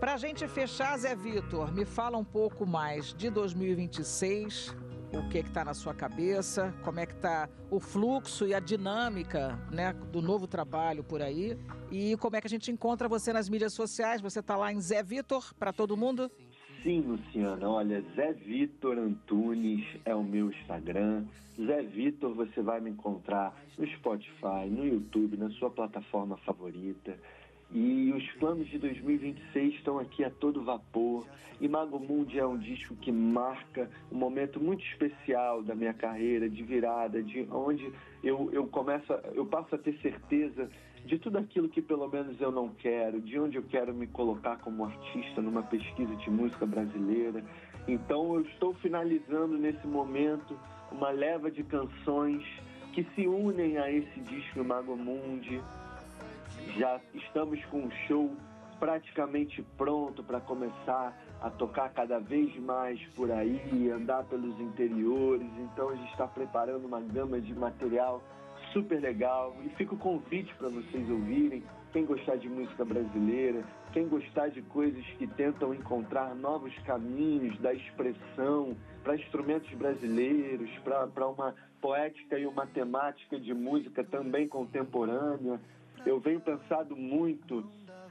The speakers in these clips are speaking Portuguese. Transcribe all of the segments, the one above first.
Para a gente fechar, Zé Vitor, me fala um pouco mais de 2026, o que está na sua cabeça, como é que está o fluxo e a dinâmica, né, do novo trabalho por aí, e como é que a gente encontra você nas mídias sociais. Você está lá em Zé Vitor para todo mundo? Sim, Luciana, olha, Zé Vitor Antunes é o meu Instagram. Zé Vitor, você vai me encontrar no Spotify, no YouTube, na sua plataforma favorita. E os planos de 2026 estão aqui a todo vapor. Imago Mundi é um disco que marca um momento muito especial da minha carreira, de virada, de onde eu passo a ter certeza de tudo aquilo que pelo menos eu não quero, de onde eu quero me colocar como artista numa pesquisa de música brasileira. Então eu estou finalizando nesse momento uma leva de canções que se unem a esse disco Imago Mundi. Já estamos com um show praticamente pronto para começar a tocar cada vez mais por aí, andar pelos interiores. Então a gente está preparando uma gama de material super legal. E fica o convite para vocês ouvirem. Quem gostar de música brasileira, quem gostar de coisas que tentam encontrar novos caminhos da expressão para instrumentos brasileiros, para uma poética e uma temática de música também contemporânea. Eu venho pensando muito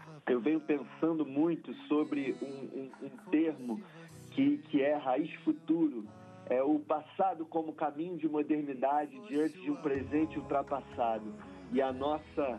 sobre um termo que é raiz futuro. É o passado como caminho de modernidade diante de um presente ultrapassado. E a nossa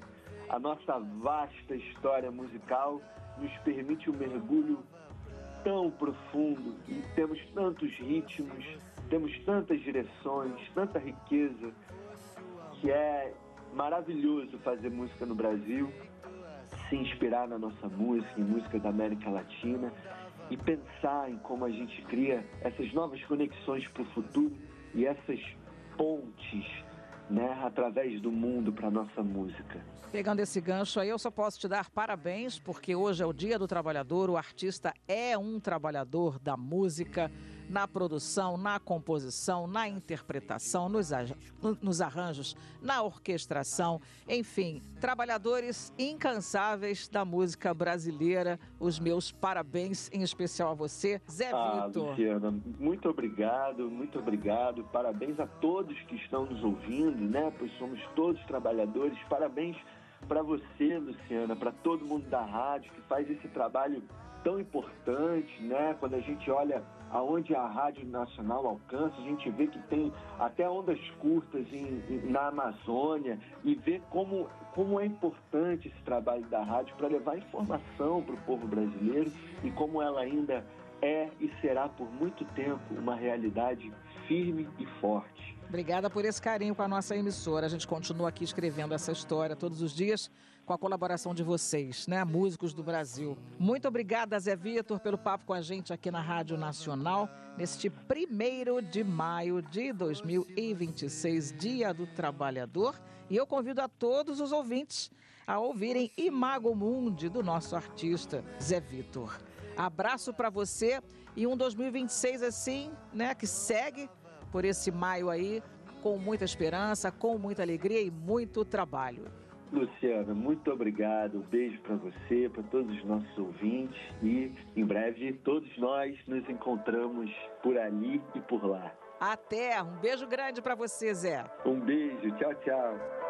vasta história musical nos permite um mergulho tão profundo e temos tantos ritmos, temos tantas direções, tanta riqueza, que é maravilhoso fazer música no Brasil, se inspirar na nossa música, em música da América Latina e pensar em como a gente cria essas novas conexões para o futuro e essas pontes, né, através do mundo para a nossa música. Pegando esse gancho aí, eu só posso te dar parabéns, porque hoje é o Dia do Trabalhador. O artista é um trabalhador da música, na produção, na composição, na interpretação, nos arranjos, na orquestração, enfim, trabalhadores incansáveis da música brasileira. Os meus parabéns, em especial a você, Zé Vitor. Luciana, muito obrigado. Parabéns a todos que estão nos ouvindo, né? Pois somos todos trabalhadores. Parabéns para você, Luciana, para todo mundo da rádio que faz esse trabalho tão importante, né? Quando a gente olha aonde a Rádio Nacional alcança, a gente vê que tem até ondas curtas na Amazônia e vê como é importante esse trabalho da rádio para levar informação para o povo brasileiro e como ela ainda é e será por muito tempo uma realidade firme e forte. Obrigada por esse carinho com a nossa emissora. A gente continua aqui escrevendo essa história todos os dias com a colaboração de vocês, né, músicos do Brasil. Muito obrigada, Zé Vitor, pelo papo com a gente aqui na Rádio Nacional, neste 1º de maio de 2026, Dia do Trabalhador. E eu convido a todos os ouvintes a ouvirem Imago Mundi, do nosso artista Zé Vitor. Abraço para você e um 2026 assim, né, que segue por esse maio aí, com muita esperança, com muita alegria e muito trabalho. Luciana, muito obrigado. Um beijo para você, para todos os nossos ouvintes e em breve todos nós nos encontramos por ali e por lá. Até! Um beijo grande para você, Zé. Um beijo. Tchau, tchau.